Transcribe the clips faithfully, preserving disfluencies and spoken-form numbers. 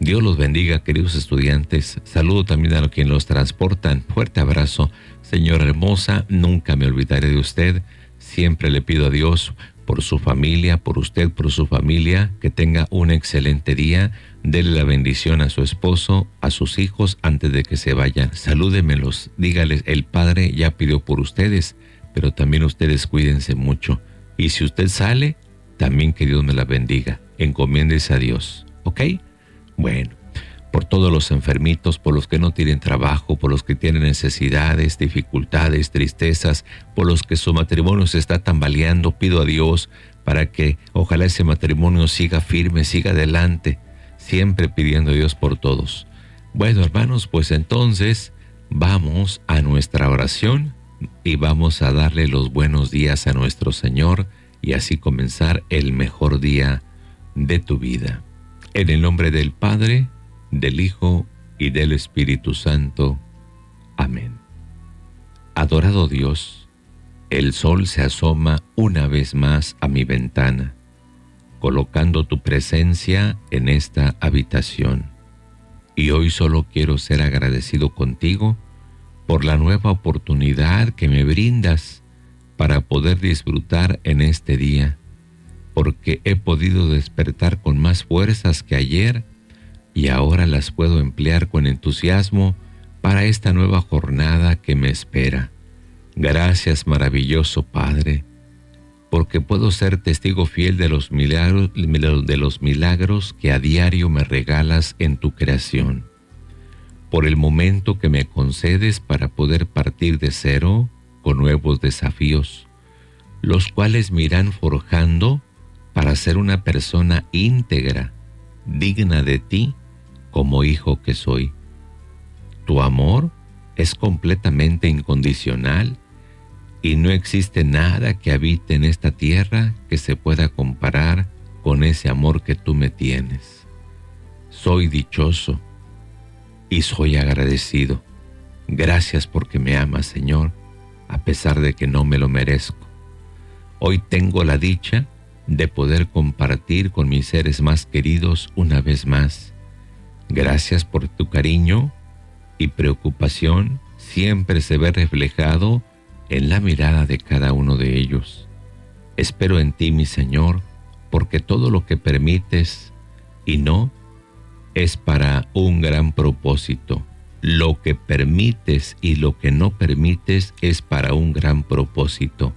Dios los bendiga, queridos estudiantes. Saludo también a quienes los transportan. Fuerte abrazo. Señora hermosa, nunca me olvidaré de usted. Siempre le pido a Dios por su familia, por usted, por su familia, que tenga un excelente día. Dele la bendición a su esposo, a sus hijos antes de que se vayan. Salúdemelos, dígales, el Padre ya pidió por ustedes, pero también ustedes cuídense mucho. Y si usted sale, también que Dios me la bendiga. Encomiéndese a Dios, ¿ok? Bueno, por todos los enfermitos, por los que no tienen trabajo, por los que tienen necesidades, dificultades, tristezas, por los que su matrimonio se está tambaleando, pido a Dios para que ojalá ese matrimonio siga firme, siga adelante, siempre pidiendo a Dios por todos. Bueno, hermanos, pues entonces vamos a nuestra oración y vamos a darle los buenos días a nuestro Señor y así comenzar el mejor día de tu vida. En el nombre del Padre, del Hijo y del Espíritu Santo. Amén. Adorado Dios, el sol se asoma una vez más a mi ventana, colocando tu presencia en esta habitación. Y hoy solo quiero ser agradecido contigo por la nueva oportunidad que me brindas para poder disfrutar en este día, porque he podido despertar con más fuerzas que ayer y ahora las puedo emplear con entusiasmo para esta nueva jornada que me espera. Gracias, maravilloso Padre, porque puedo ser testigo fiel de los milagros, de los milagros que a diario me regalas en tu creación, por el momento que me concedes para poder partir de cero con nuevos desafíos, los cuales me irán forjando para ser una persona íntegra, digna de ti, como hijo que soy. Tu amor es completamente incondicional y no existe nada que habite en esta tierra que se pueda comparar con ese amor que tú me tienes. Soy dichoso y soy agradecido. Gracias porque me amas, Señor, a pesar de que no me lo merezco. Hoy tengo la dicha de poder compartir con mis seres más queridos una vez más. Gracias por tu cariño y preocupación, siempre se ve reflejado en la mirada de cada uno de ellos. Espero en ti, mi Señor, porque todo lo que permites y no es para un gran propósito. Lo que permites y lo que no permites es para un gran propósito.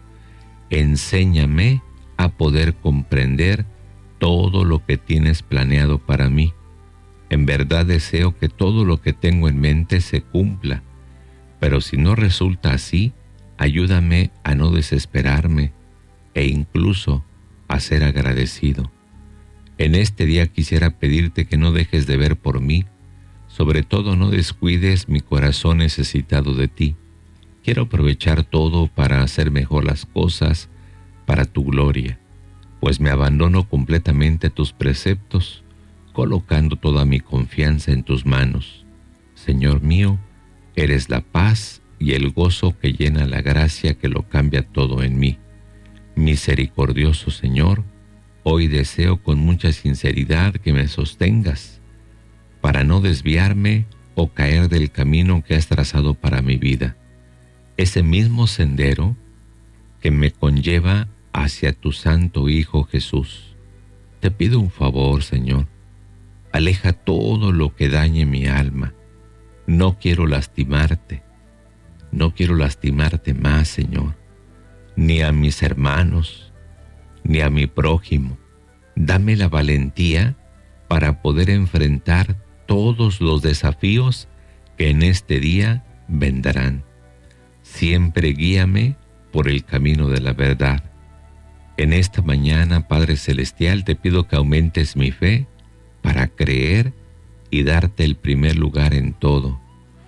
Enséñame a poder comprender todo lo que tienes planeado para mí. En verdad deseo que todo lo que tengo en mente se cumpla, pero si no resulta así, ayúdame a no desesperarme e incluso a ser agradecido. En este día quisiera pedirte que no dejes de ver por mí, sobre todo no descuides mi corazón necesitado de ti. Quiero aprovechar todo para hacer mejor las cosas para tu gloria, pues me abandono completamente a tus preceptos, colocando toda mi confianza en tus manos. Señor mío, eres la paz y el gozo que llena la gracia que lo cambia todo en mí. Misericordioso Señor, hoy deseo con mucha sinceridad que me sostengas para no desviarme o caer del camino que has trazado para mi vida. Ese mismo sendero que me conlleva hacia tu Santo Hijo Jesús. Te pido un favor, Señor. Aleja todo lo que dañe mi alma. No quiero lastimarte. No quiero lastimarte más, Señor. Ni a mis hermanos, ni a mi prójimo. Dame la valentía para poder enfrentar todos los desafíos que en este día vendrán. Siempre guíame por el camino de la verdad. En esta mañana, Padre Celestial, te pido que aumentes mi fe para creer y darte el primer lugar en todo.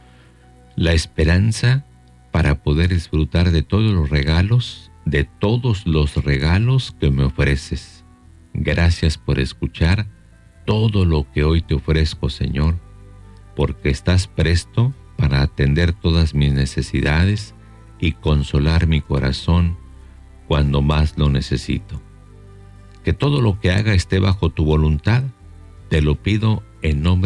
La esperanza para poder disfrutar de todos los regalos, de todos los regalos que me ofreces. Gracias por escuchar todo lo que hoy te ofrezco, Señor, porque estás presto para atender todas mis necesidades y consolar mi corazón cuando más lo necesito. Que todo lo que haga esté bajo tu voluntad, te lo pido en nombre